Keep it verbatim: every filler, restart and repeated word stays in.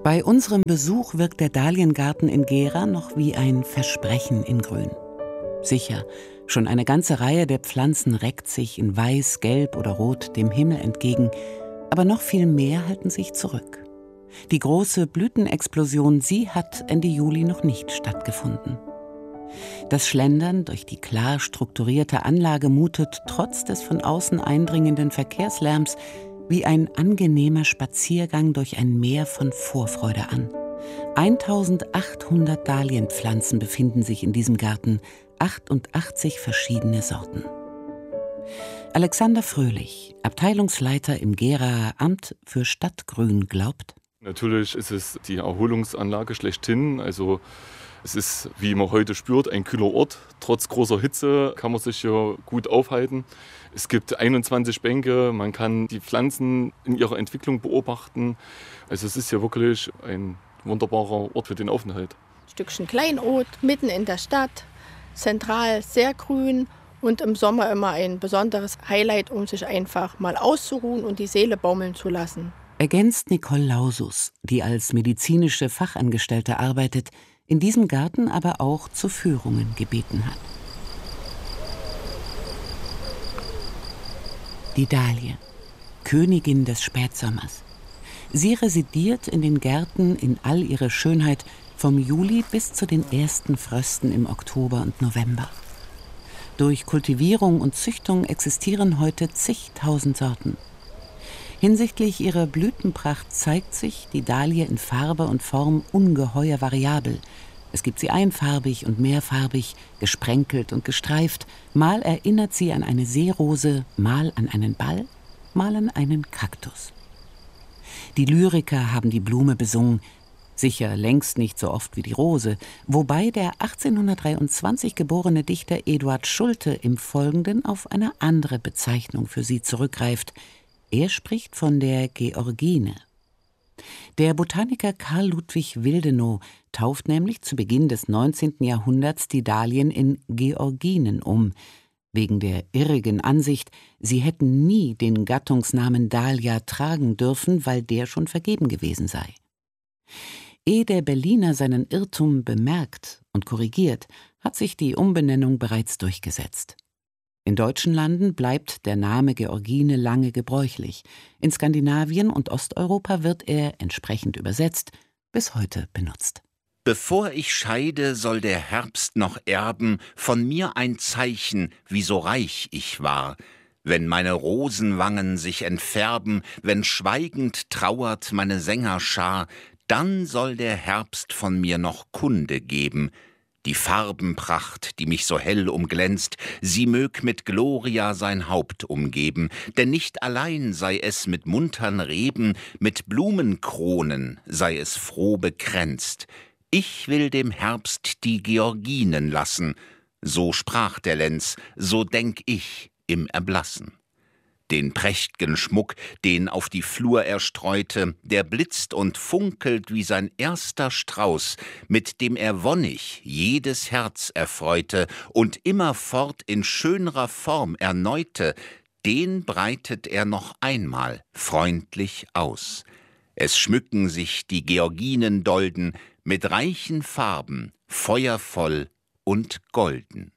Bei unserem Besuch wirkt der Dahliengarten in Gera noch wie ein Versprechen in Grün. Sicher, schon eine ganze Reihe der Pflanzen reckt sich in Weiß, Gelb oder Rot dem Himmel entgegen, aber noch viel mehr halten sich zurück. Die große Blütenexplosion, sie hat Ende Juli noch nicht stattgefunden. Das Schlendern durch die klar strukturierte Anlage mutet trotz des von außen eindringenden Verkehrslärms wie ein angenehmer Spaziergang durch ein Meer von Vorfreude an. eintausendachthundert Dahlienpflanzen befinden sich in diesem Garten, achtundachtzig verschiedene Sorten. Alexander Fröhlich, Abteilungsleiter im Geraer Amt für Stadtgrün, glaubt: Natürlich ist es die Erholungsanlage schlechthin. Also es ist, wie man heute spürt, ein kühler Ort. Trotz großer Hitze kann man sich hier gut aufhalten. Es gibt einundzwanzig Bänke, man kann die Pflanzen in ihrer Entwicklung beobachten. Also es ist hier wirklich ein wunderbarer Ort für den Aufenthalt. Ein Stückchen Kleinod, mitten in der Stadt, zentral sehr grün und im Sommer immer ein besonderes Highlight, um sich einfach mal auszuruhen und die Seele baumeln zu lassen. Ergänzt Nicole Lausus, die als medizinische Fachangestellte arbeitet, in diesem Garten aber auch zu Führungen gebeten hat. Die Dahlie, Königin des Spätsommers. Sie residiert in den Gärten in all ihrer Schönheit vom Juli bis zu den ersten Frösten im Oktober und November. Durch Kultivierung und Züchtung existieren heute zigtausend Sorten. Hinsichtlich ihrer Blütenpracht zeigt sich die Dahlie in Farbe und Form ungeheuer variabel. Es gibt sie einfarbig und mehrfarbig, gesprenkelt und gestreift. Mal erinnert sie an eine Seerose, mal an einen Ball, mal an einen Kaktus. Die Lyriker haben die Blume besungen, sicher längst nicht so oft wie die Rose, wobei der achtzehnhundertdreiundzwanzig geborene Dichter Eduard Schulte im Folgenden auf eine andere Bezeichnung für sie zurückgreift. Er spricht von der Georgine. Der Botaniker Karl Ludwig Willdenow tauft nämlich zu Beginn des neunzehnten Jahrhunderts die Dahlien in Georginen um, wegen der irrigen Ansicht, sie hätten nie den Gattungsnamen Dahlia tragen dürfen, weil der schon vergeben gewesen sei. Ehe der Berliner seinen Irrtum bemerkt und korrigiert, hat sich die Umbenennung bereits durchgesetzt. In deutschen Landen bleibt der Name Georgine lange gebräuchlich. In Skandinavien und Osteuropa wird er, entsprechend übersetzt, bis heute benutzt. Bevor ich scheide, soll der Herbst noch erben von mir ein Zeichen, wie so reich ich war. Wenn meine Rosenwangen sich entfärben, wenn schweigend trauert meine Sängerschar, dann soll der Herbst von mir noch Kunde geben. Die Farbenpracht, die mich so hell umglänzt, sie mög mit Gloria sein Haupt umgeben, denn nicht allein sei es mit muntern Reben, mit Blumenkronen sei es froh bekränzt. Ich will dem Herbst die Georginen lassen, so sprach der Lenz, so denk ich im Erblassen. Den prächt'gen Schmuck, den auf die Flur er streute, der blitzt und funkelt wie sein erster Strauß, mit dem er wonnig jedes Herz erfreute und immerfort in schönrer Form erneute, den breitet er noch einmal freundlich aus. Es schmücken sich die Georginendolden mit reichen Farben, feuervoll und golden.